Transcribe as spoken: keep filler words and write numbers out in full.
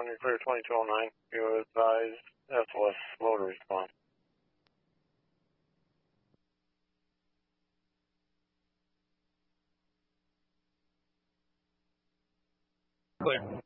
Thunder Clear twenty-two oh nine. You advise S O S slow to respond. Clear.